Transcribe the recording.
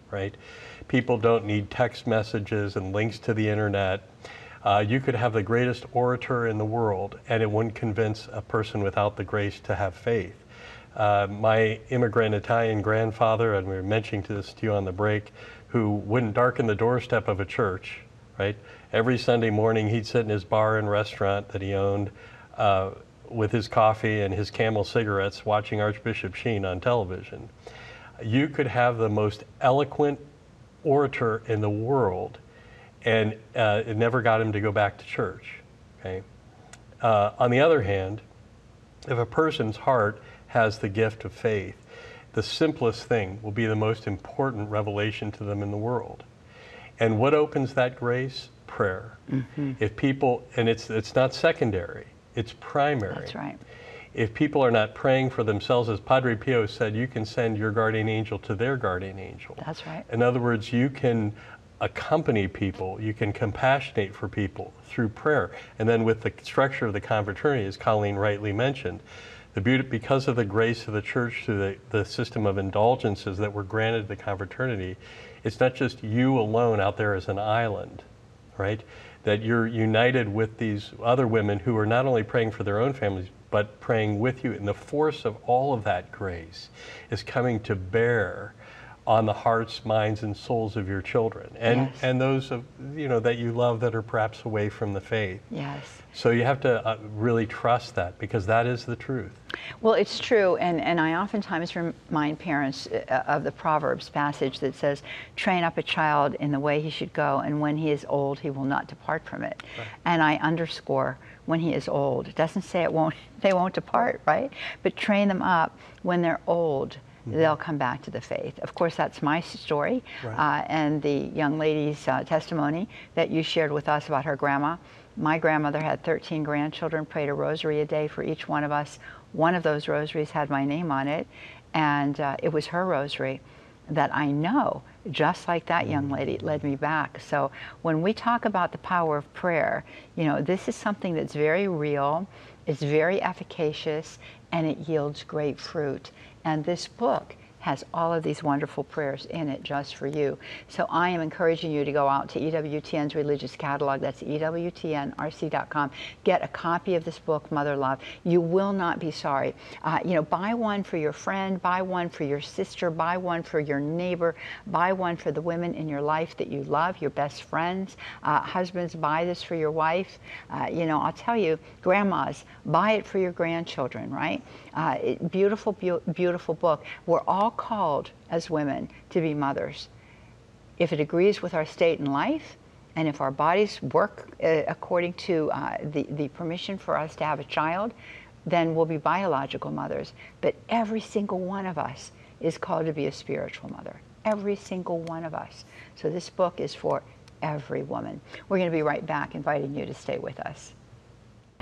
right? People don't need text messages and links to the internet. You could have the greatest orator in the world, and it wouldn't convince a person without the grace to have faith. My immigrant Italian grandfather, and we were mentioning this to you on the break, who wouldn't darken the doorstep of a church, right? Every Sunday morning he'd sit in his bar and restaurant that he owned with his coffee and his Camel cigarettes watching Archbishop Sheen on television. You could have the most eloquent orator in the world, and it never got him to go back to church, okay? On the other hand, if a person's heart has the gift of faith, the simplest thing will be the most important revelation to them in the world. And what opens that grace? Prayer. Mm-hmm. If people, and it's not secondary, it's primary. That's right. If people are not praying for themselves, as Padre Pio said, you can send your guardian angel to their guardian angel. That's right. In other words, you can accompany people, you can compassionate for people through prayer. And then with the structure of the confraternity, as Colleen rightly mentioned, the beauty, because of the grace of the church through the system of indulgences that were granted to the confraternity, it's not just you alone out there as an island, right? That you're united with these other women who are not only praying for their own families, but praying with you. And the force of all of that grace is coming to bear on the hearts, minds, and souls of your children, and yes. and those of that you love that are perhaps away from the faith. Yes. So you have to really trust that, because that is the truth. Well, it's true, and I oftentimes remind parents of the Proverbs passage that says, "Train up a child in the way he should go, and when he is old, he will not depart from it." Right. And I underscore, when he is old. It doesn't say they won't depart, right? But train them up when they're old. They'll come back to the faith. Of course, that's my story, right. And the young lady's testimony that you shared with us about her grandma. My grandmother had 13 grandchildren, prayed a rosary a day for each one of us. One of those rosaries had my name on it, and it was her rosary that I know, just like that young lady, led me back. So when we talk about the power of prayer, this is something that's very real, it's very efficacious, and it yields great fruit. And this book has all of these wonderful prayers in it just for you. So I am encouraging you to go out to EWTN's religious catalog. That's EWTNRC.com. Get a copy of this book, Mother Love. You will not be sorry. Buy one for your friend, buy one for your sister, buy one for your neighbor, buy one for the women in your life that you love, your best friends. Husbands, buy this for your wife. I'll tell you, grandmas, buy it for your grandchildren, right? Beautiful, beautiful book. We're all called as women to be mothers. If it agrees with our state in life, and if our bodies work according to the permission for us to have a child, then we'll be biological mothers. But every single one of us is called to be a spiritual mother. Every single one of us. So this book is for every woman. We're going to be right back, inviting you to stay with us.